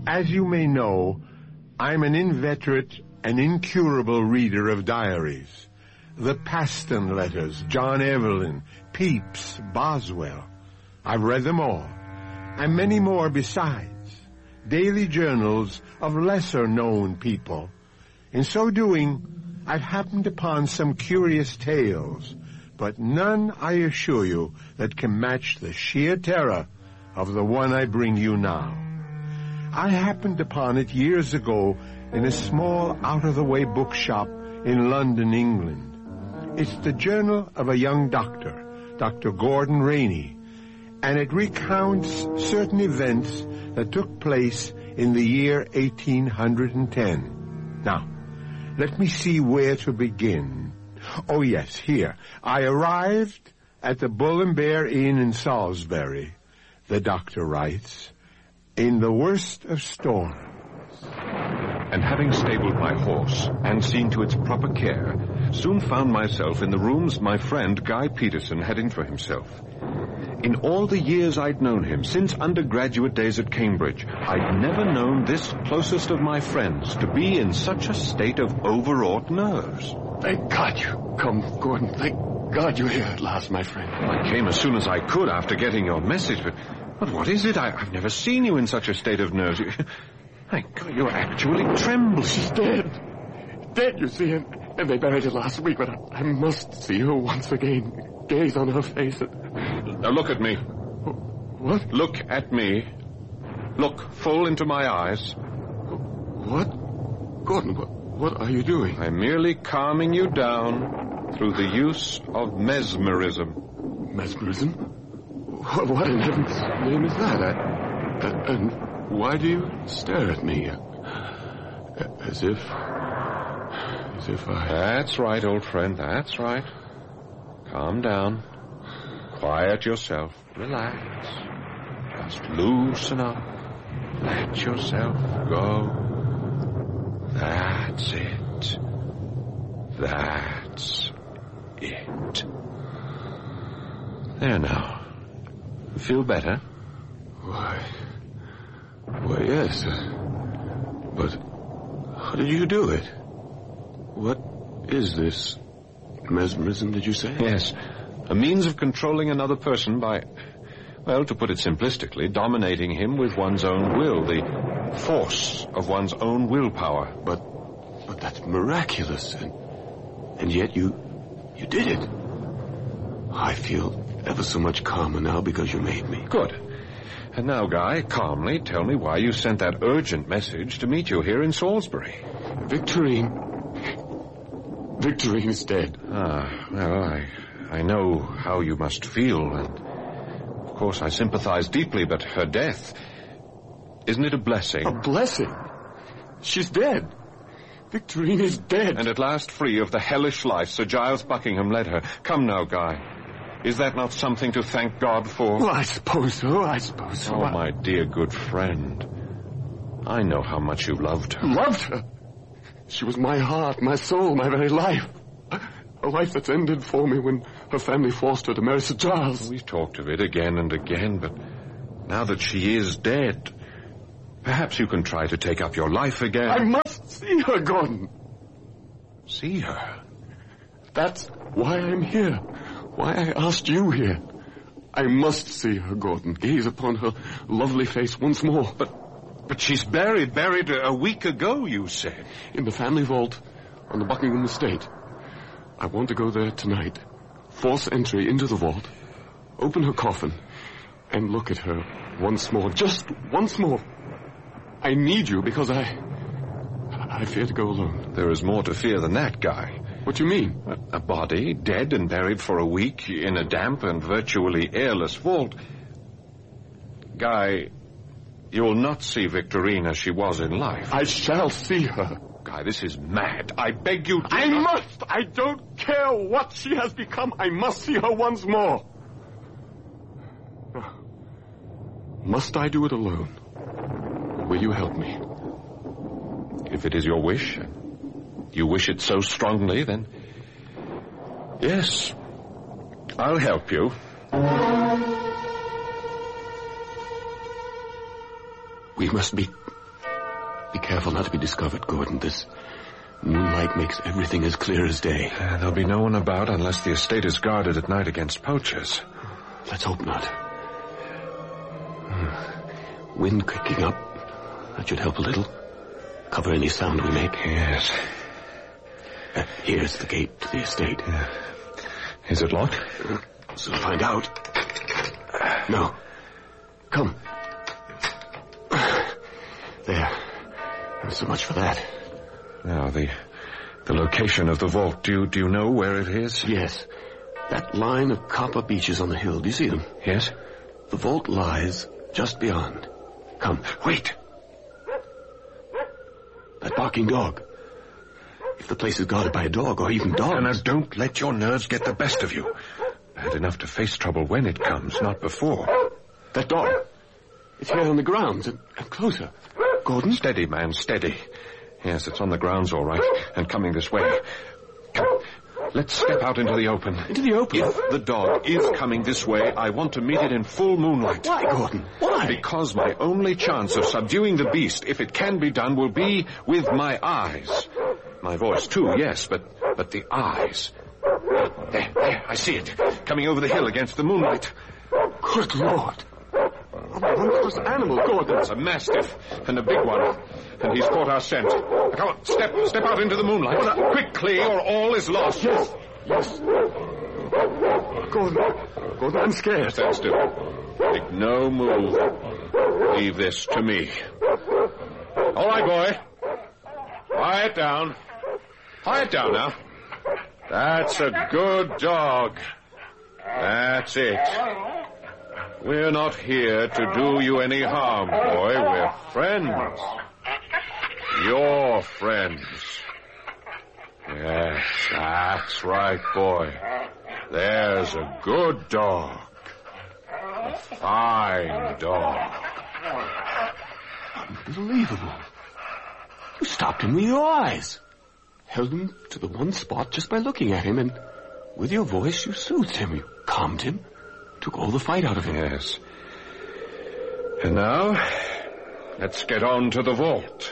As you may know, I'm an inveterate and incurable reader of diaries. The Paston letters, John Evelyn, Pepys, Boswell. I've read them all, and many more besides. Daily journals of lesser-known people. In so doing, I've happened upon some curious tales, but none, I assure you, that can match the sheer terror of the one I bring you now. I happened upon it years ago in a small, out-of-the-way bookshop in London, England. It's the journal of a young doctor, Dr. Gordon Rainey, and it recounts certain events that took place in the year 1810. Now, let me see where to begin. Oh, yes, here. I arrived at the Bull and Bear Inn in Salisbury, the doctor writes, in the worst of storms. And having stabled my horse and seen to its proper care, soon found myself in the rooms my friend Guy Peterson had in for himself. In all the years I'd known him, since undergraduate days at Cambridge, I'd never known this closest of my friends to be in such a state of overwrought nerves. Thank God you come, Gordon. Thank God you're here at last, my friend. I came as soon as I could after getting your message, but what is it? I've never seen you in such a state of nerves. Thank God, you're actually trembling. She's dead. Dead, you see, and they buried her last week, but I must see her once again. Gaze on her face. Now look at me. What? Look at me. Look full into my eyes. What? Gordon, what are you doing? I'm merely calming you down through the use of mesmerism. Mesmerism? What in heaven's name is that? And why do you stare at me? As if I... That's right, old friend, that's right. Calm down. Quiet yourself. Relax. Just loosen up. Let yourself go. That's it. That's it. There now. Feel better? Why, yes. But how did you do it? What is this? Mesmerism, did you say? Yes. A means of controlling another person by, well, to put it simplistically, dominating him with one's own will, the force of one's own willpower. But that's miraculous, and yet you did it. I feel ever so much calmer now because you made me. Good. And now, Guy, calmly tell me why you sent that urgent message to meet you here in Salisbury. Victorine is dead. Well, I know how you must feel, and of course I sympathize deeply, but her death, isn't it a blessing? A blessing? She's dead. Victorine is dead. And at last free of the hellish life Sir Giles Buckingham led her. Come now, Guy. Is that not something to thank God for? Well, I suppose so. Oh, my dear good friend. I know how much you loved her. Loved her? She was my heart, my soul, my very life. A life that's ended for me when her family forced her to marry Sir Giles. We've talked of it again and again, but now that she is dead, perhaps you can try to take up your life again. I must see her, Gordon. See her? That's why I'm here. Why I asked you here. I must see her, Gordon. Gaze upon her lovely face once more. But she's buried a week ago, you said. In the family vault on the Buckingham estate. I want to go there tonight. Force entry into the vault. Open her coffin. And look at her once more. Just once more. I need you because I fear to go alone. There is more to fear than that, Guy. What do you mean? A body, dead and buried for a week in a damp and virtually airless vault. Guy, you will not see Victorine as she was in life. I shall see her. Guy, this is mad. I beg you to... I must! I don't care what she has become. I must see her once more. Must I do it alone? Or will you help me? If it is your wish, you wish it so strongly, then... Yes, I'll help you. We must be Be careful not to be discovered, Gordon. This moonlight makes everything as clear as day. There'll be no one about unless the estate is guarded at night against poachers. Let's hope not. Wind kicking up. That should help a little. Cover any sound we make. Yes. Here's the gate to the estate. Is it locked? Soon find out. No. Come. There. So much for that. Now, the location of the vault. Do you know where it is? Yes. That line of copper beeches on the hill. Do you see them? Yes. The vault lies just beyond. Come. Wait. That barking dog. If the place is guarded by a dog or even dogs... Now, don't let your nerves get the best of you. I had enough to face trouble when it comes, not before. That dog. It's here on the grounds and closer. Gordon? Steady, man, steady. Yes, it's on the grounds, all right, and coming this way. Come, let's step out into the open. Into the open? If the dog is coming this way, I want to meet it in full moonlight. Why, Gordon? Why? Because my only chance of subduing the beast, if it can be done, will be with my eyes. My voice, too, yes, but the eyes. There, I see it. Coming over the hill against the moonlight. Good Lord. A monstrous animal, Gordon. It's a mastiff, and a big one. And he's caught our scent. Come on, step out into the moonlight. Quickly, or all is lost. Yes. Gordon, I'm scared. Stand still. Make no move. Leave this to me. All right, boy. Quiet down. Quiet down now. That's a good dog. That's it. We're not here to do you any harm, boy. We're friends. Your friends. Yes, that's right, boy. There's a good dog. A fine dog. Unbelievable. You stopped him with your eyes. Held him to the one spot just by looking at him, and with your voice you soothed him. You calmed him. Took all the fight out of him. Yes. And now, let's get on to the vault.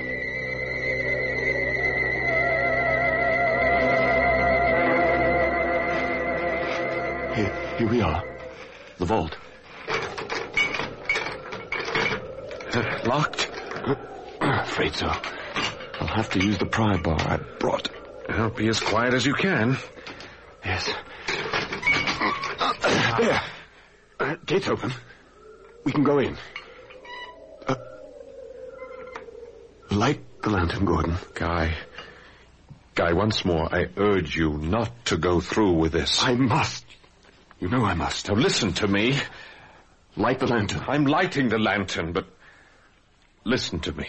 Here we are. The vault. Locked? Afraid so. I'll have to use the pry bar I brought. Well, be as quiet as you can. Yes. There. Gate's open. We can go in. Light the lantern, Gordon. Guy, once more, I urge you not to go through with this. I must. You know I must. Now listen to me. Light the lantern. I'm lighting the lantern, but listen to me.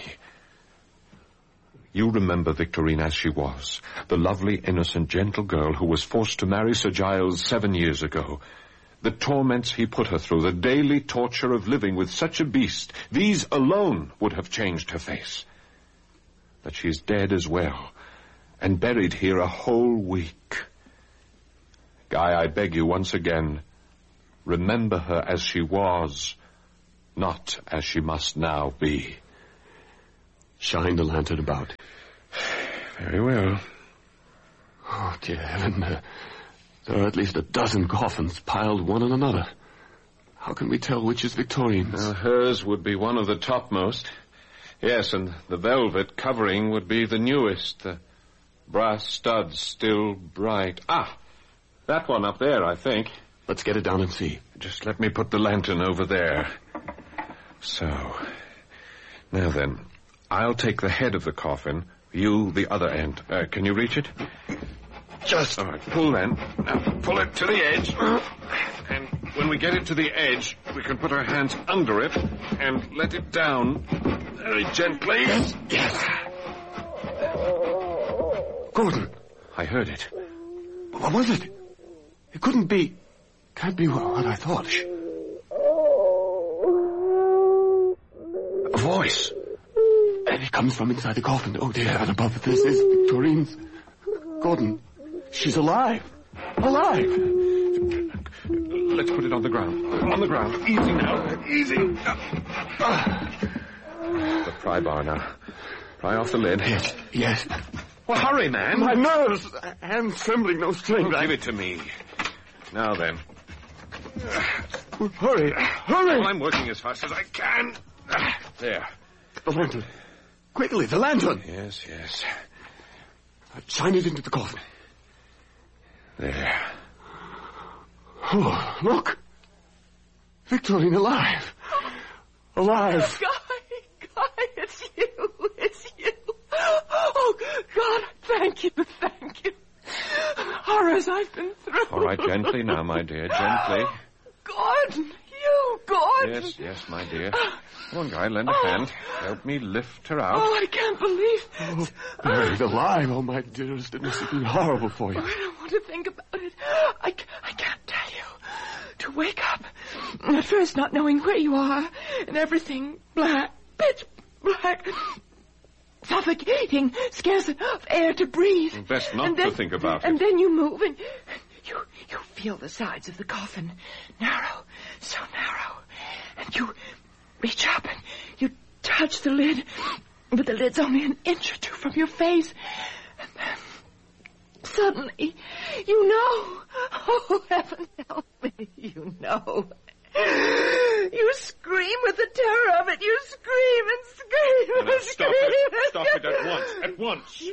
You remember Victorine as she was, the lovely, innocent, gentle girl who was forced to marry Sir Giles 7 years ago. The torments he put her through, the daily torture of living with such a beast, these alone would have changed her face. But she's dead as well, and buried here a whole week. Guy, I beg you once again, remember her as she was, not as she must now be. Shine the lantern about. Very well. Oh, dear heaven. There are at least a dozen coffins piled one on another. How can we tell which is Victorine's? Well, hers would be one of the topmost. Yes, and the velvet covering would be the newest. The brass studs still bright. Ah, that one up there, I think. Let's get it down and see. Just let me put the lantern over there. So. Now then, I'll take the head of the coffin, you the other end. Can you reach it? Just. All right, pull then. Now, pull it to the edge. And when we get it to the edge, we can put our hands under it and let it down very gently. Yes. Gordon. I heard it. What was it? It couldn't be. Can't be what I thought. A voice. And it comes from inside the coffin. Oh, dear heaven above. This is Victorine's. Gordon. She's alive. Alive. Let's put it on the ground. On the ground. Easy now. Easy. The Pry bar now. Pry off the lid. Yes. Well, hurry, man. My nerves. Hands trembling, no strength. Give it to me. Now then. Hurry. Well, I'm working as fast as I can. There. The lantern. Quickly, the lantern. Yes, yes. Shine it into the coffin. There. Oh, look. Victorine alive. Alive. Guy, it's you. Oh, God, thank you. Horrors I've been through. All right, gently now, my dear, gently. Gordon, Gordon. Yes, my dear. Come on, Guy, lend a hand. Help me lift her out. Oh, I can't believe this. Buried alive, oh, my dearest. It must have been horrible for you. I don't want to think about it. I can't tell you. To wake up, at first not knowing where you are, and everything black, pitch black, suffocating, scarce enough air to breathe. Best not to think about it. And then you move, and you feel the sides of the coffin narrow, so narrow, and you reach up and you touch the lid, but the lid's only an inch or two from your face. And then suddenly, you know. Oh, heaven help me, you know. You scream with the terror of it. You scream and scream and Stop scream. it. Stop it at once.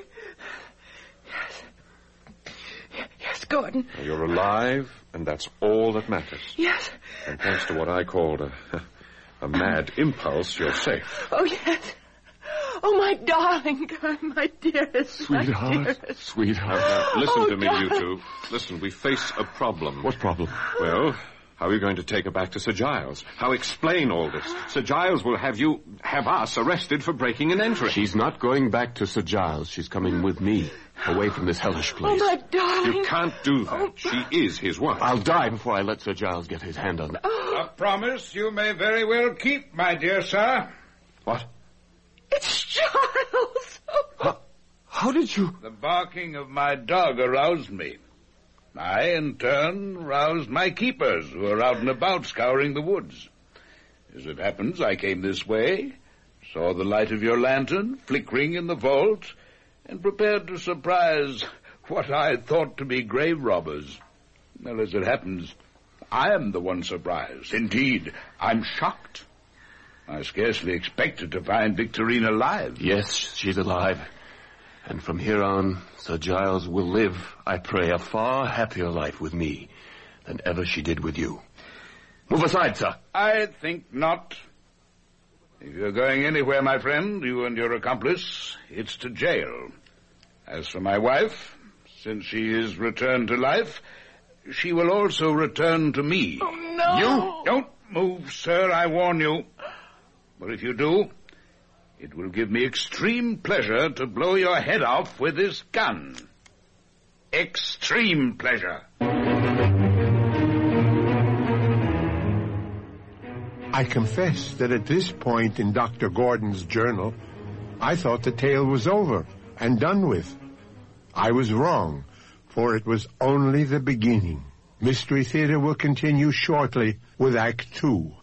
Yes, Gordon. You're alive, and that's all that matters. Yes. And thanks to what I called a mad impulse, you're safe. Oh, yes. Oh, my darling God, my dearest. Sweetheart. My dearest. Sweetheart. Now, listen to me, God. you two. Listen, we face a problem. What problem? Well, how are you going to take her back to Sir Giles? How explain all this? Sir Giles will have us arrested for breaking and entering. She's not going back to Sir Giles. She's coming with me, away from this hellish place. Oh, my darling. You can't do that. She is his wife. I'll die before I let Sir Giles get his hand on me. A promise you may very well keep, my dear sir. What? It's Giles. How did you... The barking of my dog aroused me. I, in turn, roused my keepers, who are out and about scouring the woods. As it happens, I came this way, saw the light of your lantern flickering in the vault, and prepared to surprise what I thought to be grave robbers. Well, as it happens, I am the one surprised. Indeed, I'm shocked. I scarcely expected to find Victorine alive. Yes, she's alive. And from here on, Sir Giles will live, I pray, a far happier life with me than ever she did with you. Move aside, sir. I think not. If you're going anywhere, my friend, you and your accomplice, it's to jail. As for my wife, since she is returned to life, she will also return to me. Oh, no. You don't move, sir, I warn you. But if you do, it will give me extreme pleasure to blow your head off with this gun. Extreme pleasure. I confess that at this point in Dr. Gordon's journal, I thought the tale was over and done with. I was wrong, for it was only the beginning. Mystery Theater will continue shortly with Act 2.